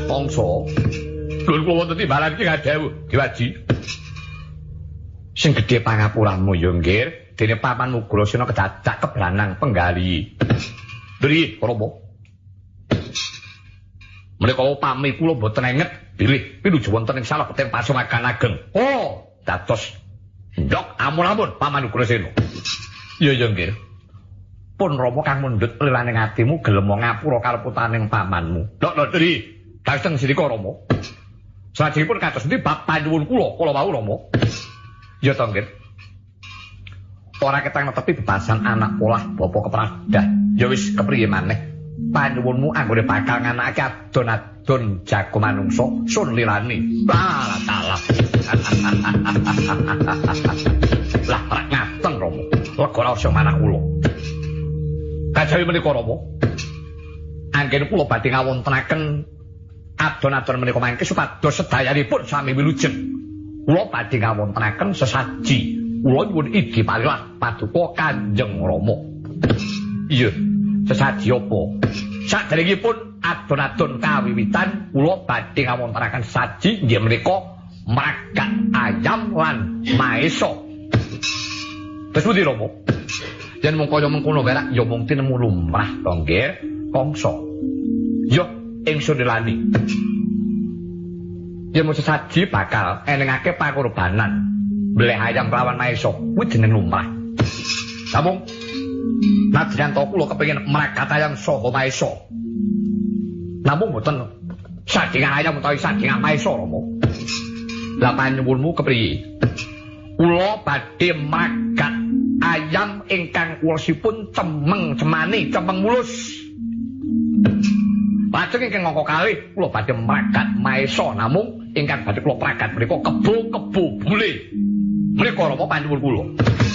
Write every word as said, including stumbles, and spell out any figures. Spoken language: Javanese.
Mongso. Lur kula wonten timbalan iki ngadhewu, Dewaji. Sing gedhe pangapuranmu ya nggih, dene paman Ugrasena kedadak keblanang penggali. Dri, Rama. Menika upami kula boten enget bilih pinuju wonten ing salebeteng pasungakan ageng. Oh, dados ndok amun-amun paman Ugrasena. Iya ya nggih. Pun Rama kang mundhut lilaning atimu gelem ngapura kaleputaning pamanmu. Lho lho Dri, dhateng sirika Rama. Salajengipun kados endi bab panyuwun kula kala wau Rama? Ya to nggih. Ora ketang netepi bebasan anak polah bapa kepradah. Ya wis kepriye maneh. Panyuwunmu anggone bakal nganakake adon-adon jago manungsa sun lilani. Lah talah. Lah prak ngaten Rama. Lega ora usah manah kula. Kajawi menika Rama. Anggen kula badhe ngawontenaken adon-adon menika mangke supados sedayanipun sami wilujeng. Kula badhe ngawontenaken sesaji. Kula nyuwun idi parilah paduka Kanjeng Rama. Iya, sesaji apa? Saderengipun adon-adon kawiwitan kula badhe ngawontenaken sesaji nggih menika mragat ayam lan maesa. Wis pundi Rama? Yen mung kaya mengkono wae ya mung tinemu lumrah to nggih, Kangsa. Yo ingsun nilani. Yen mung sesaji bakal enengake pangorbanan mbleh ayam lawan maesa kuwi jeneng lumrah. Namung nadyan to kula kepengin mragat ayam saha maesa. Namung mboten sajengan ayam utawi sajengan maesa Rama. Lah panyuwunmu kepriye? Kula badhe mragat ayam ingkang kuwasipun cemeng cemani cemeng mulus. Lajeng ingkang angka kalih kula badhe mragat maesa namung ingkang badhe kula pragat menika kebo-kebo bule. Menika Rama panyuwun kula.